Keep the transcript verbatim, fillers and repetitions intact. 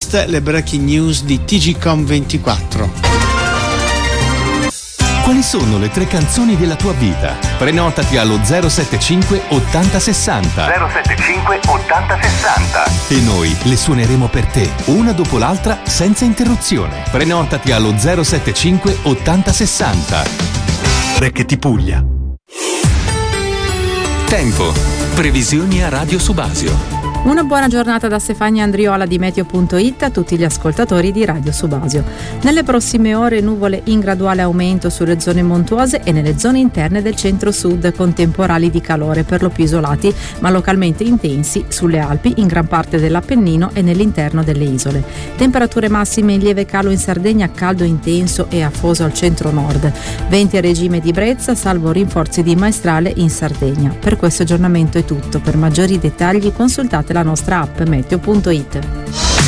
playlist le breaking news di T G Com ventiquattro. Quali sono le tre canzoni della tua vita? Prenotati allo zero sette cinque ottanta sessanta zero sette cinque ottanta sessanta e noi le suoneremo per te, una dopo l'altra, senza interruzione. Prenotati allo zero sette cinque ottanta sessanta. Reccheti Puglia. Tempo. Previsioni a Radio Subasio. Una buona giornata da Stefania Andriola di Meteo punto it a tutti gli ascoltatori di Radio Subasio. Nelle prossime ore nuvole in graduale aumento sulle zone montuose e nelle zone interne del centro-sud, con temporali di calore per lo più isolati ma localmente intensi sulle Alpi, in gran parte dell'Appennino e nell'interno delle isole. Temperature massime in lieve calo in Sardegna, caldo intenso e afoso al centro-nord. Venti a regime di brezza, salvo rinforzi di maestrale in Sardegna. Per questo aggiornamento è tutto. Per maggiori dettagli consultate la nostra app Meteo punto it.